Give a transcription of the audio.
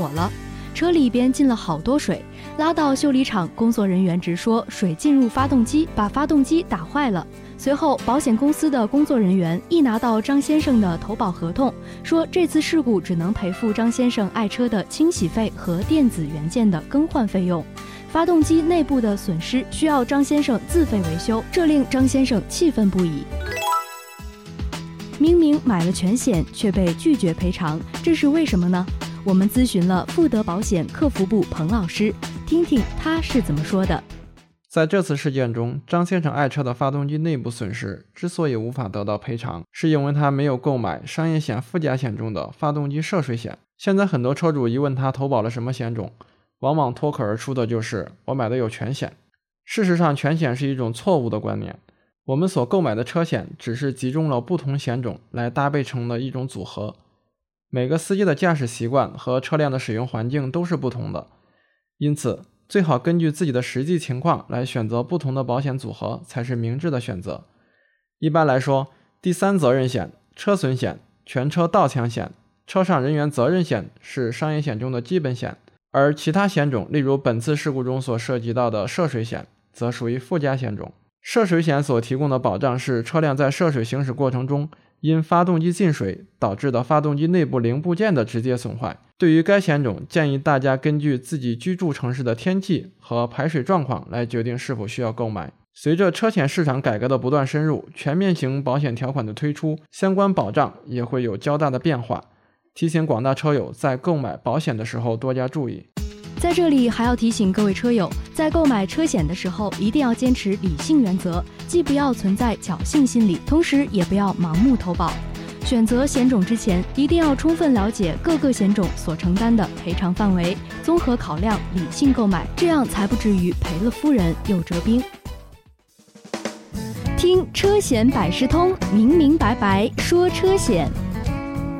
火了，车里边进了好多水，拉到修理厂，工作人员直说水进入发动机，把发动机打坏了。随后保险公司的工作人员一拿到张先生的投保合同，说这次事故只能赔付张先生爱车的清洗费和电子元件的更换费用，发动机内部的损失需要张先生自费维修，这令张先生气愤不已。明明买了全险却被拒绝赔偿，这是为什么呢？我们咨询了富德保险客服部彭老师，听听他是怎么说的。 在这次事件中，张先生爱车的发动机内部损失之所以无法得到赔偿，是因为他没有购买商业险附加险中的发动机涉水险。现在很多车主一问他投保了什么险种，往往脱口而出的就是我买的有全险。事实上，全险是一种错误的观念，我们所购买的车险只是集中了不同险种来搭配成的一种组合，每个司机的驾驶习惯和车辆的使用环境都是不同的，因此最好根据自己的实际情况来选择不同的保险组合才是明智的选择。一般来说，第三责任险、车损险、全车盗抢险、车上人员责任险是商业险中的基本险，而其他险种，例如本次事故中所涉及到的涉水险，则属于附加险种。涉水险所提供的保障是车辆在涉水行驶过程中因发动机进水导致的发动机内部零部件的直接损坏。对于该险种，建议大家根据自己居住城市的天气和排水状况来决定是否需要购买。随着车险市场改革的不断深入，全面型保险条款的推出，相关保障也会有较大的变化，提醒广大车友在购买保险的时候多加注意。 在这里还要提醒各位车友，在购买车险的时候一定要坚持理性原则，既不要存在侥幸心理，同时也不要盲目投保。选择险种之前，一定要充分了解各个险种所承担的赔偿范围，综合考量，理性购买，这样才不至于赔了夫人又折兵。听车险百事通，明明白白说车险。